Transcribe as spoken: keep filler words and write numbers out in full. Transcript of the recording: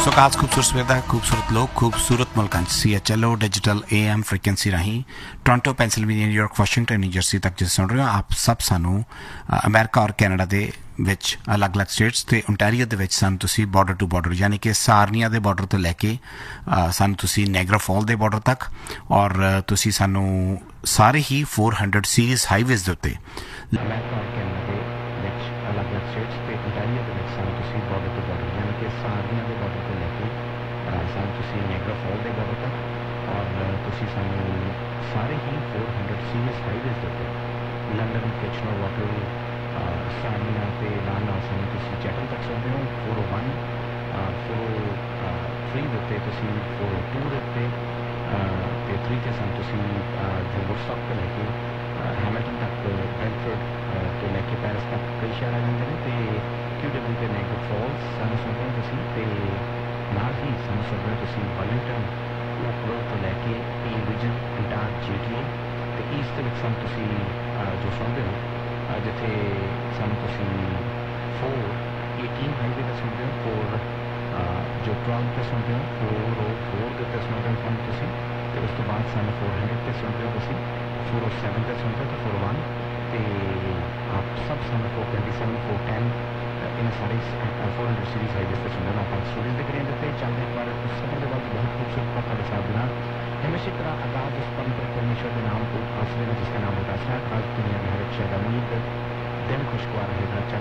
ਸੋ ਖਾਸ ਖੂਬਸੂਰਤ ਸਵੇਰ ਦਾ ਖੂਬਸੂਰਤ ਲੋਕ ਖੂਬਸੂਰਤ ਮੁਲਕਾਂ 'ਚ ਸੀ H L O digital A M frequency ਰਾਹੀਂ Toronto Pennsylvania New York Washington new jersey ਤੱਕ ਜਿਸ ਸੁਣ ਰਹੇ ਹੋ ਆਪ ਸਭ ਸਾਨੂੰ ਅ, ਅਮਰੀਕਾ ਔਰ ਕੈਨੇਡਾ ਦੇ ਵਿੱਚ ਅਲੱਗ-ਅਲੱਗ ਸਟੇਟਸ ਤੇ ਓਨਟਾਰੀਓ ਦੇ ਵਿੱਚ ਸਾਨੂੰ ਤੁਸੀਂ ਬਾਰਡਰ ਟੂ ਬਾਰਡਰ ਯਾਨੀ ਕਿ ਸਾਰਨੀਆ ਦੇ ਬਾਰਡਰ ਤੋਂ ਲੈ ਕੇ ਅ, ਸਾਨੂੰ ਤੁਸੀਂ ਨੈਗਰਾ ਫਾਲ ਦੇ ਬਾਰਡਰ ਤੱਕ ਔਰ ਅ, ਤੁਸੀਂ ਸਾਨੂੰ ਸਾਰੇ ਹੀ ਚਾਰ ਸੌ ਸੀਰੀਜ਼ ਹਾਈਵੇਜ਼ ਦੇ ਉੱਤੇ ਅਮਰੀਕਾ ਔਰ ਕੈਨੇਡਾ ਦੇ ਵਿੱਚ ਅਲੱਗ-ਅਲੱਗ ਸਟੇਟਸ ਤੇ ਓਨਟਾਰੀਓ ਦੇ ਵਿੱਚ ਸਾਨੂੰ ਤੁਸੀਂ ਬਾਰਡਰ ਟੂ ਬਾਰਡਰ ਯਾਨੀ ਕਿ ਸਾਰਨੀਆ ਦੇ ਬਾਰਡਰ ਤੋਂ ਲੈ ਕੇ ਅ, ਸਾਨੂੰ ਤੁਸੀਂ ਨੈਗਰਾ ਫਾਲ ਦੇ ਬਾਰਡਰ ਤੱਕ ਔਰ ਅ, ਤੁਸੀਂ ਸਾਨੂੰ ਸਾਰੇ ਹੀ ਚਾਰ ਸੌ ਸੀਰੀਜ਼ ਹਾਈਵੇਜ਼ ਦੇ ਉੱਤੇ ਲੰਡਨ ਕਿਚਨਰ ਵਾਟਰ ਸਾਰਨੀਆ ਤੇ ਨਾਲ ਨਾਲ ਸਾਨੂੰ ਤੁਸੀਂ ਚੈਟਲ ਤੱਕ ਸੁਣਦੇ ਹੋ ਚਾਰ ਸੌ ਇੱਕ ਚਾਰ ਸੌ ਤਿੰਨ ਦੇ ਉੱਤੇ ਤੁਸੀਂ ਚਾਰ ਸੌ ਦੋ ਦੇ ਉੱਤੇ ਤੇ ਤਿੰਨ ਤੇ ਸਾਨੂੰ ਤੁਸੀਂ ਜੋ ਵੁਡਸਟੌਕ ਤੋਂ ਲੈ ਕੇ ਹੈਮਿਲਟਨ ਤੱਕ ਬ੍ਰੈਂਟਫੋਰਡ ਤੋਂ ਲੈ ਕੇ ਪੈਰਿਸ ਤੱਕ ਕਈ ਸ਼ਹਿਰ ਆ ਜਾਂਦੇ ਨੇ ਤੇ ਕਿਊ ਡਬਲਿਊ ਤੇ ਨਾਇਗਰਾ ਫਾਲਸ ਸਾਨੂੰ ਸੁਣਦੇ ਹੋ ਤੁਸੀਂ ਤੇ ਨਾਲ ਹੀ ਸਾਨੂੰ ਸੁਣਦੇ ਹੋ ਤੁਸੀਂ ਵੈਲਿੰਗਟਨ ਓਕਵਿਲ ਤੋਂ ਲੈ ਕੇ ਪੀ ਰੀਜਨ ਇੰਟਾਰ ਜੀ ਟੀ ਏ ਤੇ ਈਸਟ ਦੇ ਵਿੱਚ ਸਾਨੂੰ ਤੁਸੀਂ ਜੋ ਸੁਣਦੇ ਹੋ ਜਿੱਥੇ ਸਾਨੂੰ ਤੁਸੀਂ ਚਾਰ ਸੌ ਅਠਾਰਾਂ ਹਾਈਵੇ 'ਤੇ ਸੁਣਦੇ ਹੋ ਫੋਰ ਜੋ ਟੋਰਾਂਟੋ 'ਤੇ ਸੁਣਦੇ ਹੋ ਚਾਰ ਸੌ ਚਾਰ ਦੇ ਉੱਤੇ ਸੁਣਦੇ ਹੋ ਸਾਨੂੰ ਤੁਸੀਂ ਅਤੇ ਉਸ ਤੋਂ ਬਾਅਦ ਸਾਨੂੰ ਚਾਰ ਸੌ 'ਤੇ ਸੁਣਦੇ ਹੋ ਤੁਸੀਂ ਚਾਰ ਸੌ ਸੱਤ 'ਤੇ ਸੁਣਦੇ ਹੋ ਅਤੇ ਚਾਰ ਸੌ ਇੱਕ ਅਤੇ ਆਪ ਸਭ ਸਾਨੂੰ ਚਾਰ ਸੌ ਸੱਤ ਚਾਰ ਸੌ ਦਸ ਇਹਨਾਂ ਸਾਰੇ ਚਾਰ ਸੌ ਸੀਰੀਜ਼ ਹਾਈਵੇਜ਼ 'ਤੇ ਸੁਣਦੇ ਹੋ ਆਪਾਂ ਸਟੂਡੀਓ ਦੇ ਕਰੀਏ ਦਿੱਤੇ ਚੱਲਦੇ ਇੱਕ ਵਾਰ ਉਸ ਸਫ਼ਰ ਦੇ ਬਾਅਦ ਬਹੁਤ ਖੂਬਸੂਰਤ ਪਰ ਤੁਹਾਡੇ साथ देना हमेशा की तरह आगाज उस पवित्र परमेश्वर के नाम को आश्रय में जिसका नाम होता है आज दुनिया की हर एक शहर उम्मीद दिन खुशगवार रहेगा।